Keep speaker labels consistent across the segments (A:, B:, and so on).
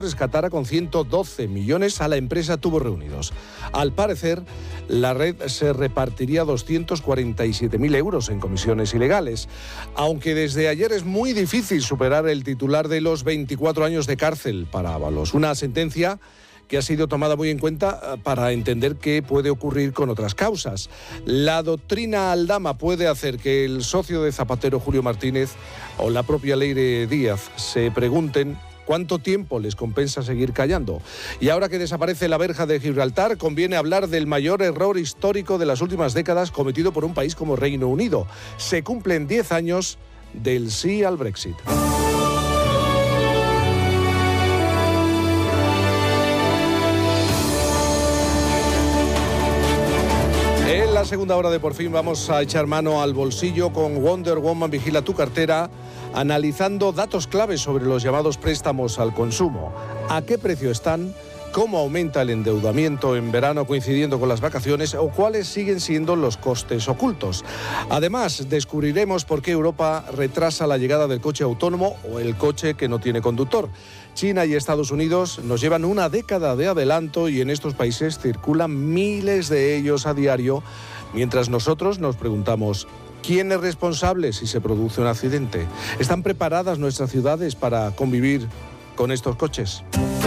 A: rescatara con 112 millones a la empresa Tubos Reunidos. Al parecer, la red se repartiría 247.000 euros en comisiones ilegales, aunque desde ayer es muy difícil superar el titular de los 24 años de cárcel para Ábalos, una sentencia que ha sido tomada muy en cuenta para entender qué puede ocurrir con otras causas. La doctrina Aldama puede hacer que el socio de Zapatero, Julio Martínez, o la propia Leire Díaz se pregunten ¿cuánto tiempo les compensa seguir callando? Y ahora que desaparece la verja de Gibraltar, conviene hablar del mayor error histórico de las últimas décadas cometido por un país como Reino Unido. Se cumplen 10 años del sí al Brexit. En la segunda hora de Por Fin vamos a echar mano al bolsillo con Wonder Woman Vigila tu cartera, analizando datos claves sobre los llamados préstamos al consumo. ¿A qué precio están? ¿Cómo aumenta el endeudamiento en verano coincidiendo con las vacaciones? ¿O cuáles siguen siendo los costes ocultos? Además, descubriremos por qué Europa retrasa la llegada del coche autónomo o el coche que no tiene conductor. China y Estados Unidos nos llevan una década de adelanto y en estos países circulan miles de ellos a diario, mientras nosotros nos preguntamos ¿quién es responsable si se produce un accidente? ¿Están preparadas nuestras ciudades para convivir con estos coches?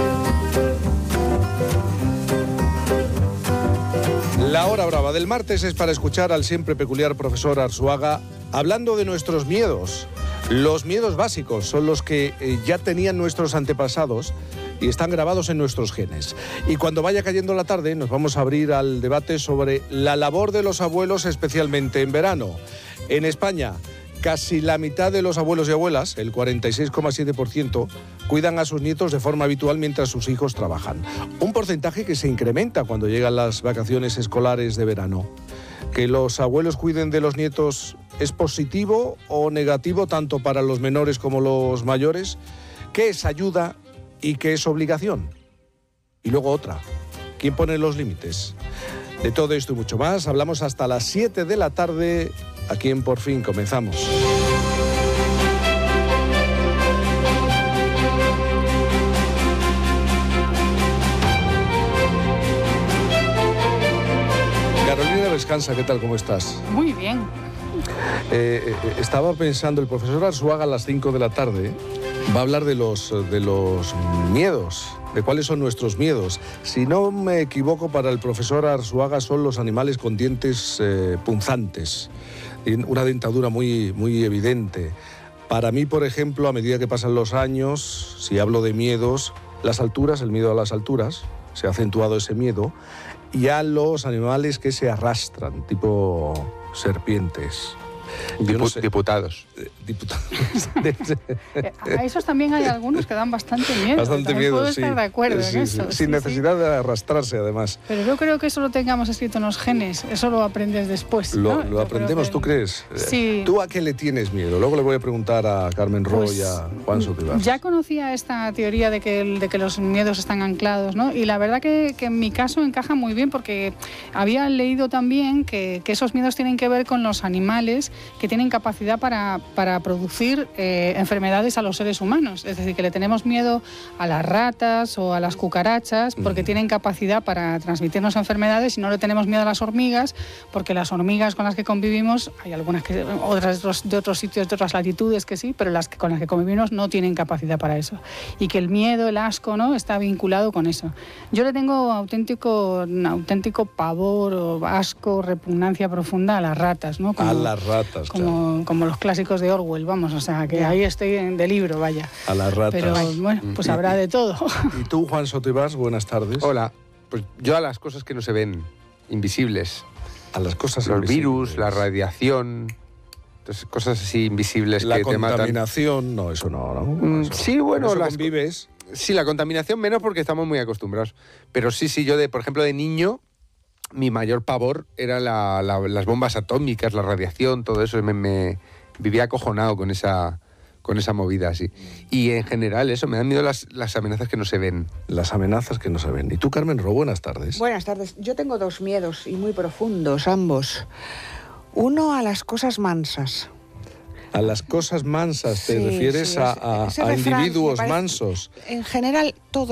A: La hora brava del martes es para escuchar al siempre peculiar profesor Arzuaga hablando de nuestros miedos. Los miedos básicos son los que ya tenían nuestros antepasados y están grabados en nuestros genes. Y cuando vaya cayendo la tarde nos vamos a abrir al debate sobre la labor de los abuelos, especialmente en verano. En España, casi la mitad de los abuelos y abuelas, el 46,7%, cuidan a sus nietos de forma habitual mientras sus hijos trabajan. Un porcentaje que se incrementa cuando llegan las vacaciones escolares de verano. ¿Que los abuelos cuiden de los nietos es positivo o negativo tanto para los menores como los mayores? ¿Qué es ayuda y qué es obligación? Y luego otra, ¿quién pone los límites? De todo esto y mucho más hablamos hasta las 7 de la tarde. Aquí en Por Fin comenzamos. Carolina Descansa, ¿qué tal? ¿Cómo estás?
B: Muy bien.
A: Estaba pensando, el profesor Arzuaga a las 5 de la tarde va a hablar de los miedos, de cuáles son nuestros miedos. Si no me equivoco, para el profesor Arzuaga son los animales con dientes punzantes, una dentadura muy, muy evidente. Para mí, por ejemplo, a medida que pasan los años, si hablo de miedos, las alturas, el miedo a las alturas, se ha acentuado ese miedo, y a los animales que se arrastran, tipo serpientes.
C: Diputados.
B: A esos también hay algunos que dan bastante miedo.
A: Bastante miedo,
B: puedo
A: sí.
B: estar de acuerdo en eso.
A: Sin necesidad de arrastrarse, además.
B: Pero yo creo que eso lo tengamos escrito en los genes, eso lo aprendes después, ¿no?
A: Lo aprendemos, ¿tú crees?
B: Sí.
A: ¿Tú a qué le tienes miedo? Luego le voy a preguntar a Carmen Roy y a Juan Sotibás.
B: Ya conocía esta teoría de que los miedos están anclados, ¿no? Y la verdad que en mi caso encaja muy bien porque había leído también que esos miedos tienen que ver con los animales que tienen capacidad para producir enfermedades a los seres humanos. Es decir, que le tenemos miedo a las ratas o a las cucarachas porque tienen capacidad para transmitirnos enfermedades, y no le tenemos miedo a las hormigas porque las hormigas con las que convivimos, hay algunas que otras de otros sitios, de otras latitudes que sí, pero con las que convivimos no tienen capacidad para eso. Y que el miedo, el asco, ¿no?, está vinculado con eso. Yo le tengo auténtico pavor o asco, repugnancia profunda a las ratas, ¿no?
A: A las ratas.
B: Como los clásicos de Orwell, vamos, o sea, que ahí estoy de libro, vaya.
A: A las ratas.
B: Pero bueno, pues habrá de todo.
A: ¿Y tú, Juan Sotibás, buenas tardes?
C: Hola, pues yo a las cosas que no se ven, invisibles.
A: A las cosas
C: los
A: invisibles.
C: Virus, la radiación, entonces, cosas así invisibles
A: la
C: que te matan. La
A: contaminación, no, eso no. Eso,
C: sí, bueno,
A: eso convives.
C: Sí, la contaminación menos porque estamos muy acostumbrados. Pero sí, yo por ejemplo, de niño, mi mayor pavor era las bombas atómicas, la radiación, todo eso. Me vivía acojonado con esa movida así. Y en general eso, me dan miedo las amenazas que no se ven.
A: Las amenazas que no se ven. ¿Y tú, Carmen Ro, buenas tardes?
D: Buenas tardes. Yo tengo dos miedos y muy profundos, ambos. Uno a las cosas mansas.
A: A las cosas mansas, ¿te refieres a
D: refrán,
A: individuos mansos?
D: En general, todo